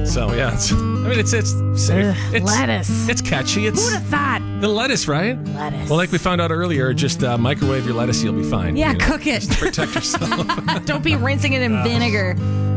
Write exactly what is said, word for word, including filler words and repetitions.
So yeah, it's, I mean it's it's safe. Ugh, It's lettuce. It's catchy. It's Who'd have thought? the lettuce, right? Lettuce. Well, like we found out earlier, just uh, microwave your lettuce, you'll be fine. Yeah, you know, cook it. just to protect yourself. Don't be rinsing it in vinegar.